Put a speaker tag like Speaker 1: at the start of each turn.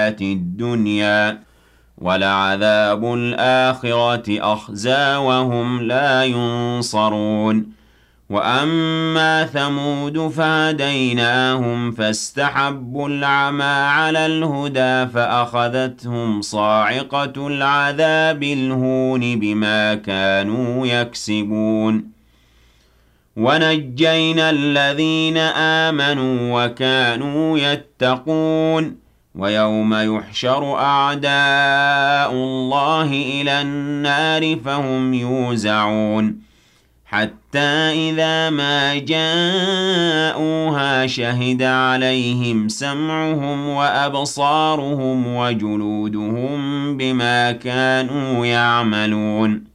Speaker 1: الدنيا ولعذاب الآخرة أخزى وهم لا ينصرون وأما ثمود فهديناهم فاستحبوا العمى على الهدى فأخذتهم صاعقة العذاب الهون بما كانوا يكسبون ونجينا الذين آمنوا وكانوا يتقون ويوم يحشر أعداء الله إلى النار فهم يوزعون حتى إذا ما جاءوها شهد عليهم سمعهم وأبصارهم وجلودهم بما كانوا يعملون